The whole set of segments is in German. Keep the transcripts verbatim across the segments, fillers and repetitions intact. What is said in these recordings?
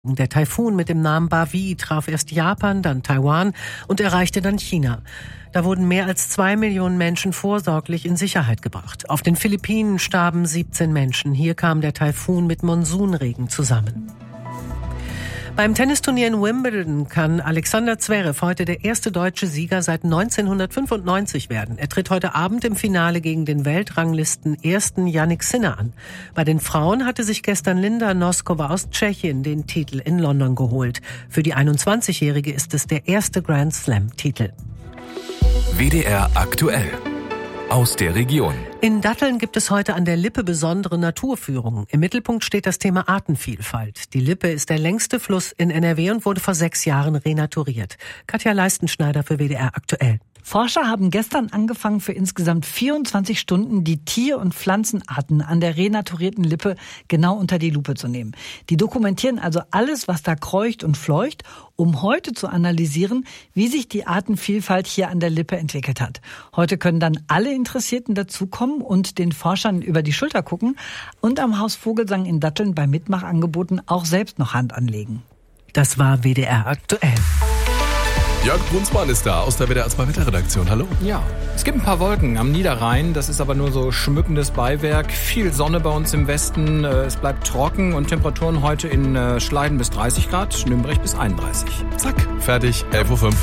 Der Taifun mit dem Namen Bavi traf erst Japan, dann Taiwan und erreichte dann China. Da wurden mehr als zwei Millionen Menschen vorsorglich in Sicherheit gebracht. Auf den Philippinen starben siebzehn Menschen. Hier kam der Taifun mit Monsunregen zusammen. Beim Tennisturnier in Wimbledon kann Alexander Zverev heute der erste deutsche Sieger seit neunzehnhundertfünfundneunzig werden. Er tritt heute Abend im Finale gegen den Weltranglisten ersten Jannik Sinner an. Bei den Frauen hatte sich gestern Linda Noskova aus Tschechien den Titel in London geholt. Für die einundzwanzigjährige ist es der erste Grand Slam-Titel. W D R aktuell. Aus der Region. In Datteln gibt es heute an der Lippe besondere Naturführungen. Im Mittelpunkt steht das Thema Artenvielfalt. Die Lippe ist der längste Fluss in N R W und wurde vor sechs Jahren renaturiert. Katja Leistenschneider für W D R aktuell. Forscher haben gestern angefangen, für insgesamt vierundzwanzig Stunden die Tier- und Pflanzenarten an der renaturierten Lippe genau unter die Lupe zu nehmen. Die dokumentieren also alles, was da kreucht und fleucht, um heute zu analysieren, wie sich die Artenvielfalt hier an der Lippe entwickelt hat. Heute können dann alle Interessierten dazukommen und den Forschern über die Schulter gucken und am Haus Vogelsang in Datteln bei Mitmachangeboten auch selbst noch Hand anlegen. Das war W D R aktuell. Jörg Brunsmann ist da aus der W D R zwei Wetterredaktion. Hallo. Ja, es gibt ein paar Wolken am Niederrhein. Das ist aber nur so schmückendes Beiwerk. Viel Sonne bei uns im Westen. Es bleibt trocken und Temperaturen heute in Schleiden bis dreißig Grad, Nürnberg bis einunddreißig. Zack, fertig, elf Uhr fünf.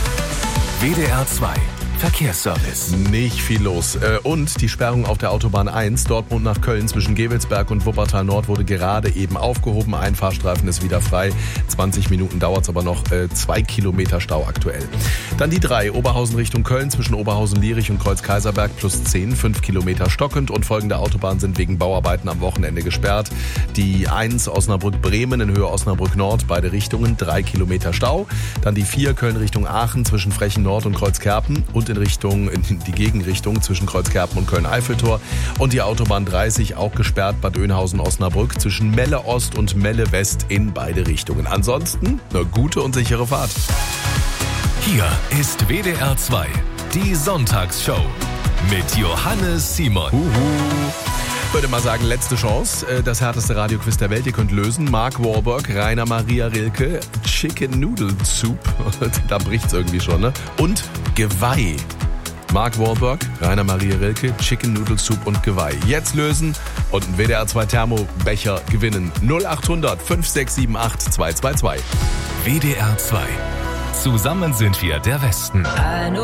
W D R zwei Verkehrsservice. Nicht viel los. Und die Sperrung auf der Autobahn eins, Dortmund nach Köln zwischen Gevelsberg und Wuppertal Nord, wurde gerade eben aufgehoben. Ein Fahrstreifen ist wieder frei. zwanzig Minuten dauert es aber noch. Zwei Kilometer Stau aktuell. Dann die drei, Oberhausen Richtung Köln zwischen Oberhausen-Lierich und Kreuz-Kaiserberg plus zehn, fünf Kilometer stockend. Und folgende Autobahnen sind wegen Bauarbeiten am Wochenende gesperrt. Die eins Osnabrück-Bremen in Höhe Osnabrück Nord, beide Richtungen, drei Kilometer Stau. Dann die vier Köln Richtung Aachen zwischen Frechen Nord und Kreuzkerpen und in Richtung, in die Gegenrichtung zwischen Kreuzkerpen und Köln-Eiffeltor. Und die Autobahn dreißig auch gesperrt, Bad Oeynhausen-Osnabrück zwischen Melle Ost und Melle West in beide Richtungen. Ansonsten eine gute und sichere Fahrt. Hier ist W D R zwei, die Sonntagsshow mit Johannes Simon. Huhu. Ich würde mal sagen, letzte Chance. Das härteste Radioquiz der Welt. Ihr könnt lösen. Mark Wahlberg, Rainer Maria Rilke, Chicken Noodle Soup. Da bricht's irgendwie schon, ne? Und Geweih. Mark Wahlberg, Rainer Maria Rilke, Chicken Noodle Soup und Geweih. Jetzt lösen und einen W D R zwei Thermobecher gewinnen. null acht hundert fünf sechs sieben acht zwei zwei zwei. W D R zwei. Zusammen sind wir der Westen.